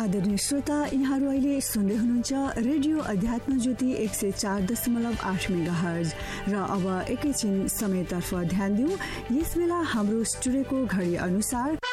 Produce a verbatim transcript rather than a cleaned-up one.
आदरणीय श्रोता, यहाँहरू अहिले सुन्दै हुनुहुन्छ रेडियो अध्यात्म ज्योति एक सय चार दशमलव आठ मेगाहर्ज। र अब एकैछिन समयतर्फ ध्यान दिउँ। यस बेला हाम्रो स्टुडियोको घडी अनुसार